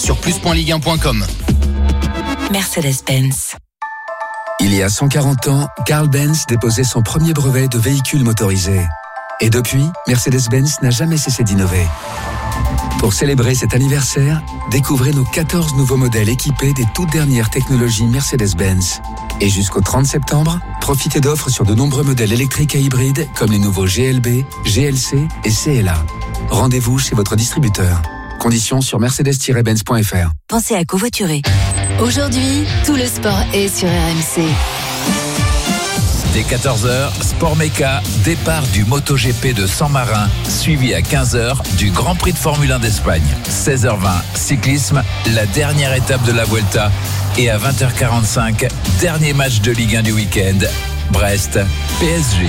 sur plus.ligue1.com. Mercedes-Benz. Il y a 140 ans, Carl Benz déposait son premier brevet de véhicule motorisé. Et depuis, Mercedes-Benz n'a jamais cessé d'innover. Pour célébrer cet anniversaire, découvrez nos 14 nouveaux modèles équipés des toutes dernières technologies Mercedes-Benz. Et jusqu'au 30 septembre, profitez d'offres sur de nombreux modèles électriques et hybrides comme les nouveaux GLB, GLC et CLA. Rendez-vous chez votre distributeur. Conditions sur mercedes-benz.fr. Pensez à covoiturer. Aujourd'hui, tout le sport est sur RMC. Dès 14h, Sport Méca, départ du MotoGP de San Marin, suivi à 15h du Grand Prix de Formule 1 d'Espagne. 16h20, cyclisme, la dernière étape de la Vuelta. Et à 20h45, dernier match de Ligue 1 du week-end, Brest, PSG.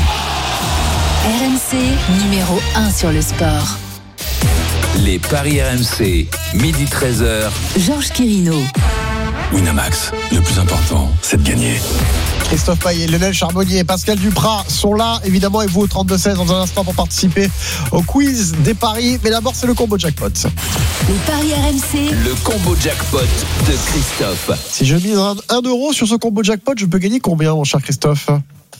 RMC, numéro 1 sur le sport. Les paris RMC, midi 13h. Georges Quirino. Winamax, le plus important, c'est de gagner. Christophe Payet, Lionel Charbonnier, Pascal Duprat sont là, évidemment, et vous au 32-16 dans un instant pour participer au quiz des paris. Mais d'abord, c'est le combo jackpot. Les paris RMC. Le combo jackpot de Christophe. Si je mise 1 euro sur ce combo jackpot, je peux gagner combien, mon cher Christophe ?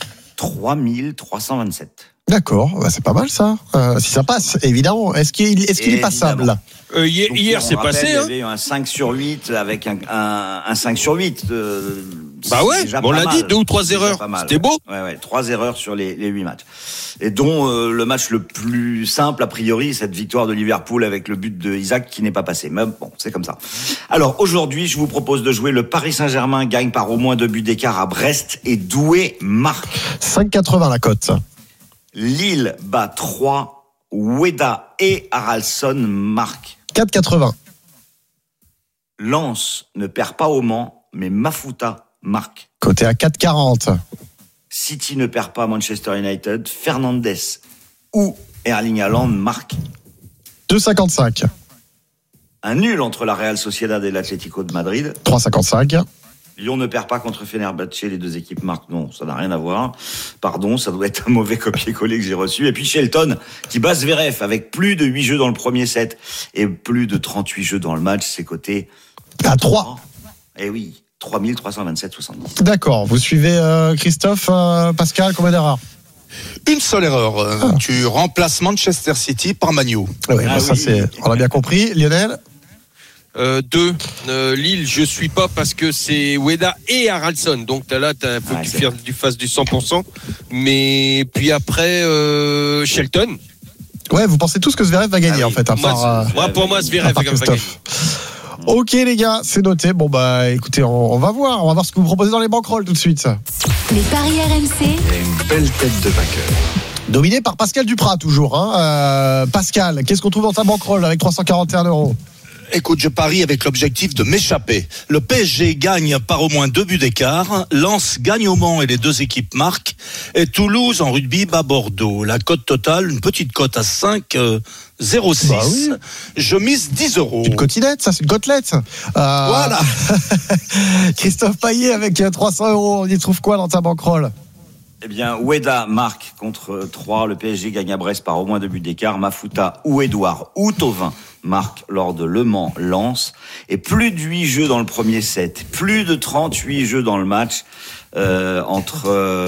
3327. D'accord, bah c'est pas mal ça. Si ça passe, évidemment. Est-ce qu'il est passable ? Hier, c'est passé. Il y avait un 5 sur 8 avec un 5 sur 8. Bah ouais, on l'a dit, 2 ou 3 erreurs. C'était beau. Ouais, 3 erreurs sur les 8 matchs. Et dont le match le plus simple, a priori, cette victoire de Liverpool avec le but de Isaac qui n'est pas passé. Mais bon, c'est comme ça. Alors, aujourd'hui, je vous propose de jouer le Paris Saint-Germain gagne par au moins 2 buts d'écart à Brest et Douai marque. 5,80 la cote. Lille bat 3, Ueda et Haraldsson marquent. 4,80. Lens ne perd pas au Mans, mais Mafuta marque. Côté à 4,40. City ne perd pas à Manchester United, Fernandes ou Erling Haaland marquent. 2,55. Un nul entre la Real Sociedad et l'Atlético de Madrid. 3,55. Lyon ne perd pas contre Fenerbahçe, les deux équipes marquent. Non, ça n'a rien à voir. Pardon, ça doit être un mauvais copier-coller que j'ai reçu. Et puis Shelton qui bat Zverev avec plus de 8 jeux dans le premier set et plus de 38 jeux dans le match. C'est coté à 3. Eh oui, 3327,70. D'accord. Vous suivez Christophe, Pascal, combien d'erreurs ? Une seule erreur. Tu remplaces Manchester City par Man U. Oui, ça c'est. On l'a bien compris. Lionel ? 2. Lille, je suis pas parce que c'est Ueda et Haraldsson. Donc là, faut que tu fasses du 100%. Mais puis après, Shelton. Ouais, vous pensez tous que Zverev va gagner en fait. Pour moi, Zverev va gagner. Ok les gars, c'est noté. Bon bah écoutez, on va voir ce que vous proposez dans les banquerolles tout de suite. Les paris RMC. Il y a une belle tête de vainqueur. Dominé par Pascal Duprat toujours. Pascal, qu'est-ce qu'on trouve dans ta banquerolle avec 341 €? Écoute, je parie avec l'objectif de m'échapper. Le PSG gagne par au moins 2 buts d'écart. Lens gagne au Mans et les deux équipes marquent. Et Toulouse en rugby bat Bordeaux. La cote totale, une petite cote à 5,06. Bah oui. Je mise 10 €. Une cotinette, ça c'est une côtelette. Voilà. Christophe Payet avec 300 €. On y trouve quoi dans ta banquerolle? Eh bien, Ueda marque contre 3. Le PSG gagne à Brest par au moins 2 buts d'écart. Mafuta ou Edouard ou Thauvin marque lors de Le Mans-Lens. Et plus de 8 jeux dans le premier set. Plus de 38 jeux dans le match entre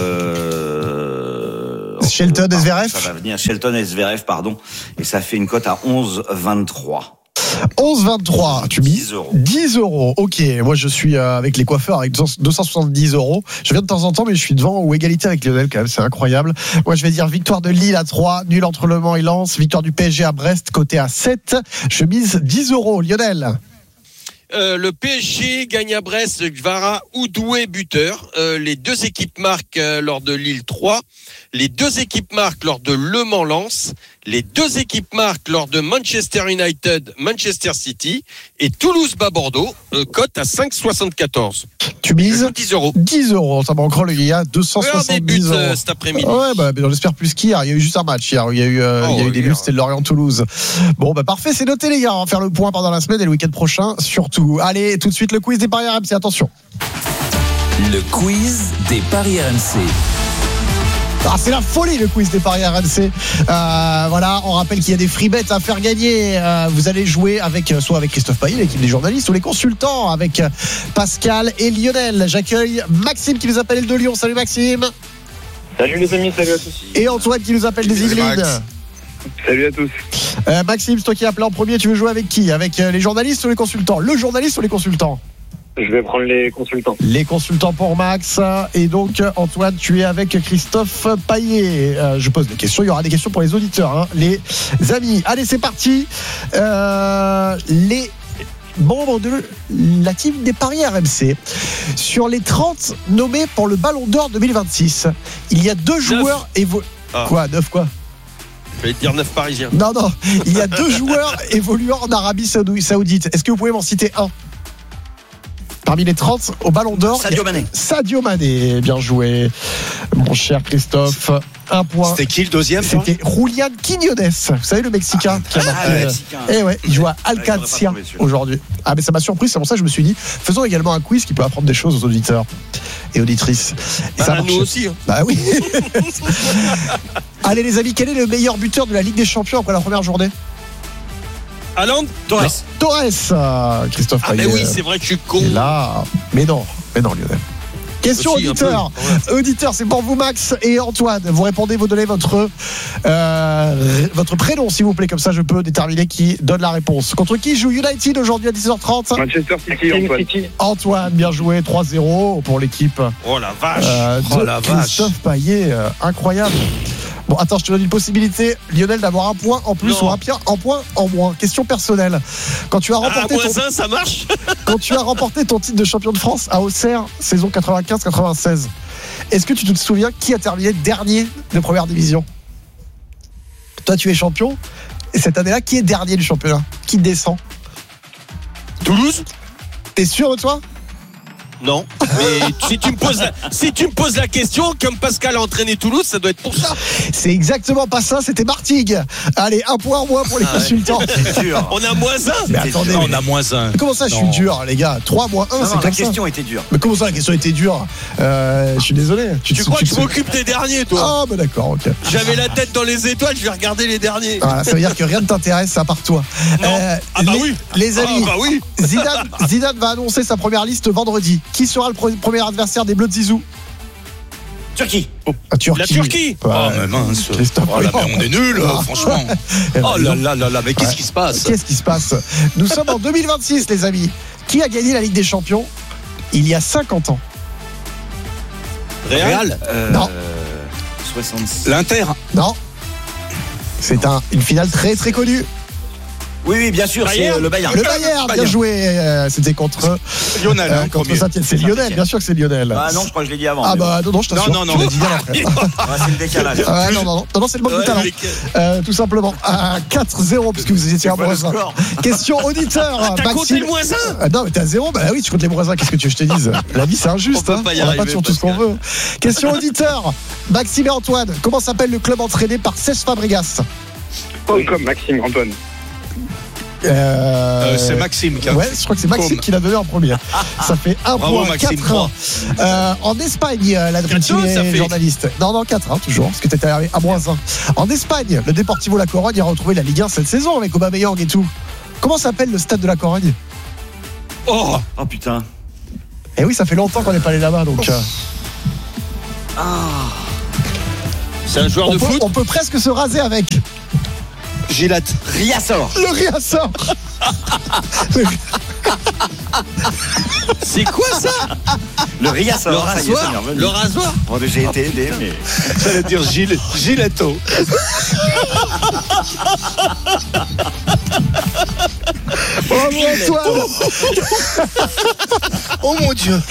Shelton et Zverev. Ça va venir Shelton et Zverev, pardon. Et ça fait une cote à 11,23. 11,23, tu mises 10 €. Ok, moi je suis avec les coiffeurs avec 270 €. Je viens de temps en temps, mais je suis devant ou égalité avec Lionel quand même, c'est incroyable. Moi je vais dire victoire de Lille à 3, nul entre Le Mans et Lens, victoire du PSG à Brest, côté à 7. Je mise 10 €. Lionel. Le PSG gagne à Brest, Kvara ou Douai buteur. Les deux équipes marquent lors de Lille 3. Les deux équipes marquent lors de Le Mans-Lens. Les deux équipes marquent lors de Manchester United, Manchester City. Et Toulouse bat Bordeaux, cote à 5,74. Tu mises 10 €. 10 €. Ça m'encrolle, il y a 270 € cet après-midi. Ouais, bah, on espère plus qu'hier. Il y a eu juste un match hier. Il y a eu des buts, c'était Lorient-Toulouse. Bon, bah, parfait, c'est noté, les gars. On va faire le point pendant la semaine et le week-end prochain, surtout. Allez, tout de suite, le quiz des paris RMC. Attention. Le quiz des paris RMC. Ah, c'est la folie le quiz des paris RMC. Voilà, on rappelle qu'il y a des free bets à faire gagner. Vous allez jouer avec soit avec Christophe Payet, l'équipe des journalistes, ou les consultants avec Pascal et Lionel. J'accueille Maxime qui nous appelle de Lyon. Salut Maxime. Salut les amis, salut à tous. Et Antoine qui nous appelle des Yvelines. Salut à tous. Maxime, c'est toi qui as appelé en premier. Tu veux jouer avec qui? Avec les journalistes ou les consultants? Le journaliste ou les consultants? Je vais prendre les consultants. Les consultants pour Max. Et donc, Antoine, tu es avec Christophe Payet. Je pose des questions. Il y aura des questions pour les auditeurs, hein, les amis. Allez, c'est parti. Les membres de la team des paris RMC. Sur les 30 nommés pour le Ballon d'Or 2026, il y a 2 joueurs Quoi, 9 quoi? Je vais te dire 9 Parisiens. Non, il y a 2 joueurs évoluant en Arabie Saoudite. Est-ce que vous pouvez m'en citer un? Parmi les 30 au Ballon d'Or, Sadio Mané, bien joué, mon cher Christophe. Un point. C'était qui le deuxième? C'était Julián Quiñones. Vous savez, le Mexicain qui a marqué. Et ouais, il joue à Alcacia aujourd'hui. Ah, mais ça m'a surpris, c'est pour ça que je me suis dit, faisons également un quiz qui peut apprendre des choses aux auditeurs et auditrices. Et ça nous aussi. Hein. Bah oui. Allez, les amis, quel est le meilleur buteur de la Ligue des Champions après la première journée? Haaland. Torres. Christophe Payet. Mais oui, c'est vrai que je suis con. Là, mais non, Lionel. Question aussi, auditeur. Auditeur, c'est pour vous Max et Antoine. Vous répondez, vous donnez votre prénom s'il vous plaît, comme ça je peux déterminer qui donne la réponse. Contre qui joue United aujourd'hui à 16h30? Manchester City, Antoine. Antoine, bien joué, 3-0 pour l'équipe. Oh la vache. Christophe Payet, incroyable. Bon, attends, je te donne une possibilité, Lionel, d'avoir un point en plus ou un point en moins. Question personnelle. Quand tu as remporté ça marche. Quand tu as remporté ton titre de champion de France à Auxerre, saison 95-96, est-ce que tu te souviens qui a terminé dernier de première division? Toi, tu es champion. Et cette année-là, qui est dernier du championnat? Qui descend? Toulouse. T'es sûr de toi? Non, mais si tu me poses la question, comme Pascal a entraîné Toulouse, ça doit être pour ça. C'est exactement pas ça, c'était Martigues. Allez, un point en moins pour les consultants. C'est dur. On a moins 1. Mais attendez, on a moins 1. Comment ça, je suis dur, les gars? 3 moins 1, c'est comme ça. La question était dure. Mais comment ça, la question était dure? Je suis désolé. Tu crois que je m'occupe des derniers, toi? Ah, bah d'accord, ok. J'avais la tête dans les étoiles, je vais regarder les derniers. Voilà, ça veut dire que rien ne t'intéresse à part toi. Oui. Les amis, oui. Zidane va annoncer sa première liste vendredi. Qui sera le premier adversaire des Bleus de Zizou? Turquie. La Turquie. Mais mince. On est nuls, franchement. Oh là là, mais qu'est-ce qui se passe? Qu'est-ce qui se passe? Nous sommes en 2026, les amis. Qui a gagné la Ligue des Champions il y a 50 ans? Real. Non. 66. L'Inter. Non. C'est une finale très très connue. Oui, bien sûr, c'est le Bayern. Le Bayern, bien joué. C'était contre Lionel. contre Saint-Étienne. C'est Lionel, bien sûr que c'est Lionel. Ah non, je crois que je l'ai dit avant. Ah bah non, je t'assure. Non, tu l'as dit bien après. C'est le décalage. Non, c'est le manque de talent. Tout simplement. 4-0, puisque vous étiez à moins 1. Question auditeur. T'as compté le moins 1? Non, mais t'es à 0. Bah oui, tu comptes les moins 1. Qu'est-ce que tu veux que je te dise? La vie, c'est injuste. On n'a pas toujours tout ce qu'on veut. Question auditeur. Maxime et Antoine. Comment s'appelle le club entraîné par Cesc Fabregas? Comme Maxime, Antoine. C'est Maxime qui a... Ouais, je crois que c'est Maxime qui l'a donné en premier. Ça fait 1 point, 4-1. En Espagne, la est journaliste. Non, 4-1 toujours, parce que t'étais arrivé à moins 1. En Espagne, le Deportivo La Corogne a retrouvé la Ligue 1 cette saison avec Aubameyang et tout. Comment s'appelle le stade de La Corogne? Oh putain. Eh oui, ça fait longtemps qu'on n'est pas allé là-bas, donc... C'est un joueur de foot. On peut presque se raser avec. Gillette. Riassor. Le Riassor. C'est quoi ça? Le Riassor. Le rasoir. Le rasoir. Bon, j'ai été aidé, mais... J'allais dire Giletto. Bravo Antoine. Oh mon Dieu.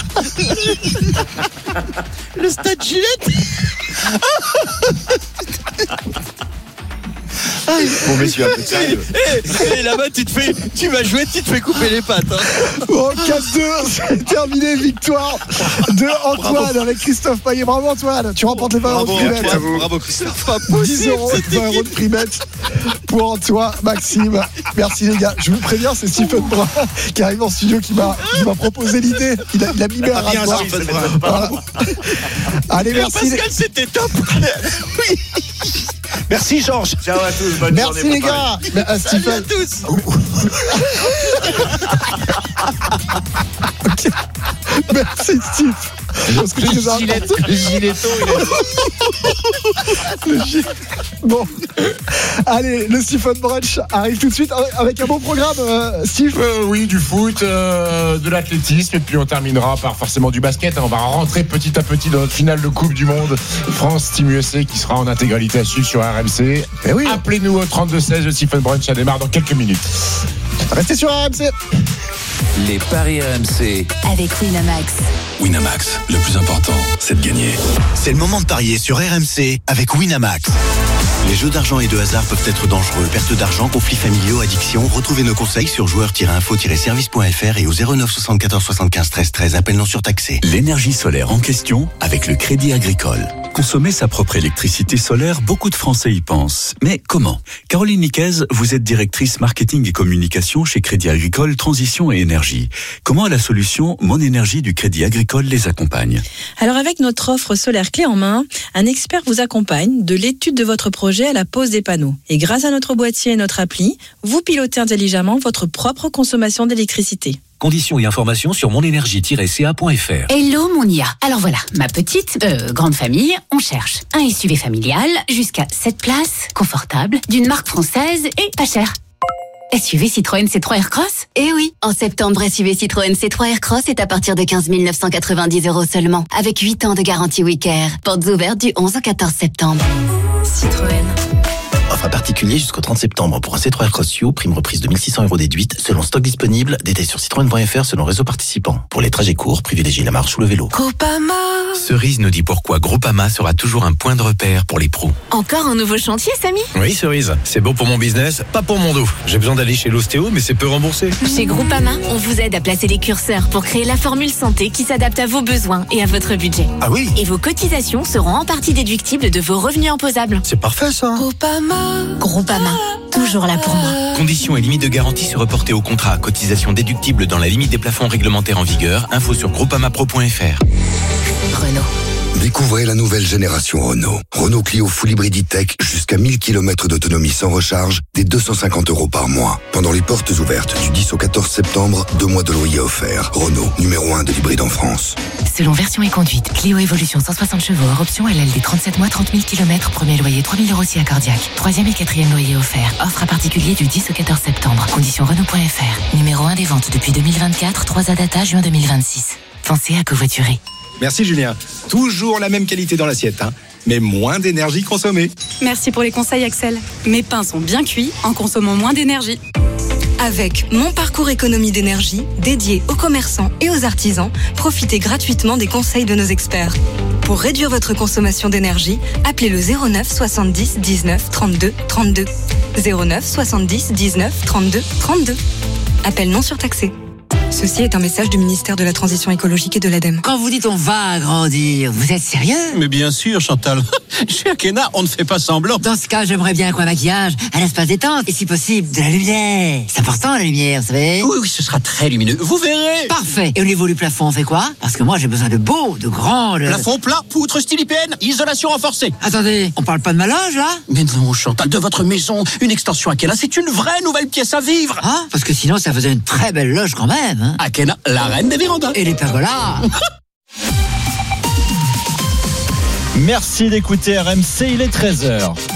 Le stade Gillette. Bon, messieurs, un peu de sérieux. Et là-bas, tu vas jouer, tu te fais couper les pattes. Hein. Bon, 4-2, c'est terminé. Victoire de Antoine avec Christophe Payet. Bravo Antoine, tu remportes les 20 euros de primette. Bravo Christophe. 10 euros, 20 euros de primette pour Antoine, Maxime. Merci les gars. Je vous préviens, c'est Stephen Brun qui arrive en studio qui m'a proposé l'idée. Il a mimé un rapport. Voilà. Allez, merci. Pascal, c'était top. Oui. Merci Georges. Ciao à tous. Bonne Merci journée, les gars. Salut à tous. Okay. Merci Steve. Parce que le giletto, Bon, allez, le Stephen Brunch arrive tout de suite avec un bon programme, Steve. Oui, du foot, de l'athlétisme, et puis on terminera par forcément du basket. On va rentrer petit à petit dans notre finale de Coupe du Monde France Team USA qui sera en intégralité à suivre sur RMC. Et oui. Appelez-nous au 32-16, le Stephen Brunch, ça démarre dans quelques minutes. Restez sur RMC. Les paris RMC. Avec Winamax. Winamax, le plus important, c'est de gagner. C'est le moment de parier sur RMC avec Winamax. Les jeux d'argent et de hasard peuvent être dangereux. Perte d'argent, conflits familiaux, addiction. Retrouvez nos conseils sur joueurs-info-service.fr et au 09 74 75 13 13. Appel non surtaxé. L'énergie solaire en question avec le Crédit Agricole. Consommer sa propre électricité solaire, beaucoup de Français y pensent. Mais comment ? Caroline Niquez, vous êtes directrice marketing et communication chez Crédit Agricole Transition et Énergie. Comment la solution Mon Énergie du Crédit Agricole les accompagne ? Alors avec notre offre solaire clé en main, un expert vous accompagne de l'étude de votre projet à la pose des panneaux. Et grâce à notre boîtier et notre appli, vous pilotez intelligemment votre propre consommation d'électricité. Conditions et informations sur monenergie-ca.fr. Hello Monia. Alors voilà, ma petite, grande famille, on cherche un SUV familial jusqu'à 7 places, confortable, d'une marque française et pas cher. SUV Citroën C3 Aircross ? Eh oui, en septembre, SUV Citroën C3 Aircross est à partir de 15 990 € seulement, avec 8 ans de garantie Wicker. Portes ouvertes du 11 au 14 septembre. Citroën. Offre à particulier jusqu'au 30 septembre pour un C3 Aircross U, prime reprise de 1 600 € déduite, selon stock disponible, détails sur citroën.fr selon réseau participant. Pour les trajets courts, privilégiez la marche ou le vélo. Groupama. Cerise nous dit pourquoi Groupama sera toujours un point de repère pour les pros. Encore un nouveau chantier, Samy ? Oui, Cerise, c'est bon pour mon business, pas pour mon dos. J'ai besoin d'aller chez l'ostéo, mais c'est peu remboursé. Chez Groupama, on vous aide à placer les curseurs pour créer la formule santé qui s'adapte à vos besoins et à votre budget. Ah oui ? Et vos cotisations seront en partie déductibles de vos revenus imposables. C'est parfait ça. Groupama, toujours là pour moi. Conditions et limites de garantie se reporter au contrat. Cotisation déductible dans la limite des plafonds réglementaires en vigueur. Info sur groupamapro.fr. Renault. Découvrez la nouvelle génération Renault. Renault Clio Full Hybrid E-Tech jusqu'à 1000 km d'autonomie sans recharge, dès 250 € par mois. Pendant les portes ouvertes du 10 au 14 septembre, 2 mois de loyer offerts. Renault, numéro 1 de l'hybride en France. Selon version et conduite, Clio Evolution 160 chevaux hors option LLD 37 mois 30 000 km, premier loyer 3 000 € si accordiaque. 3e et 4e loyer offert. Offre à particulier du 10 au 14 septembre. Conditions Renault.fr. Numéro 1 des ventes depuis 2024, 3 data juin 2026. Pensez à covoiturer. Merci Julien. Toujours la même qualité dans l'assiette, mais moins d'énergie consommée. Merci pour les conseils Axel. Mes pains sont bien cuits en consommant moins d'énergie. Avec Mon Parcours Économie d'énergie, dédié aux commerçants et aux artisans, profitez gratuitement des conseils de nos experts. Pour réduire votre consommation d'énergie, appelez le 09 70 19 32 32. 09 70 19 32 32. Appel non surtaxé. Ceci est un message du ministère de la Transition écologique et de l'ADEME. Quand vous dites on va agrandir, vous êtes sérieux ? Mais bien sûr, Chantal. Chez Akena, on ne fait pas semblant. Dans ce cas, j'aimerais bien qu'un maquillage, un espace détente, et si possible, de la lumière. C'est important, la lumière, vous savez ? Oui, ce sera très lumineux. Vous verrez. Parfait. Et au niveau du plafond, on fait quoi ? Parce que moi, j'ai besoin de beau, de grand... Plafond plat, poutre style IPN, isolation renforcée. Attendez, on parle pas de ma loge, là ? Mais non, Chantal, de votre maison, une extension Akena, c'est une vraie nouvelle pièce à vivre. Ah, parce que sinon, ça faisait une très belle loge quand même. Akena, la reine des vérandas. Et les pergolas. Merci d'écouter RMC, il est 13h.